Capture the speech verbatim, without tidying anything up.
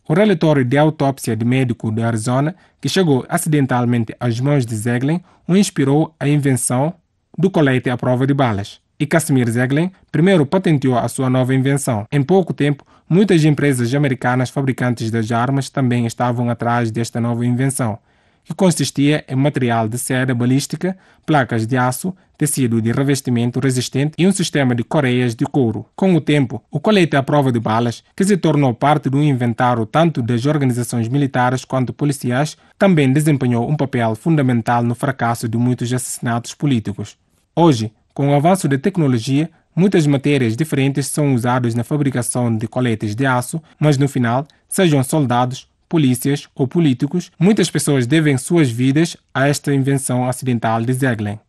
O relatório de autópsia de médico de Arizona, que chegou acidentalmente às mãos de Zeglin, o inspirou a invenção do colete à prova de balas. E Casimir Zeglin primeiro patenteou a sua nova invenção. Em pouco tempo, muitas empresas americanas fabricantes das armas também estavam atrás desta nova invenção, que consistia em material de seda balística, placas de aço, tecido de revestimento resistente e um sistema de correias de couro. Com o tempo, o colete à prova de balas, que se tornou parte do inventário tanto das organizações militares quanto policiais, também desempenhou um papel fundamental no fracasso de muitos assassinatos políticos. Hoje, com o avanço da tecnologia, muitas matérias diferentes são usadas na fabricação de coletes de aço, mas no final, sejam soldados, polícias ou políticos, muitas pessoas devem suas vidas a esta invenção acidental de Zeglin.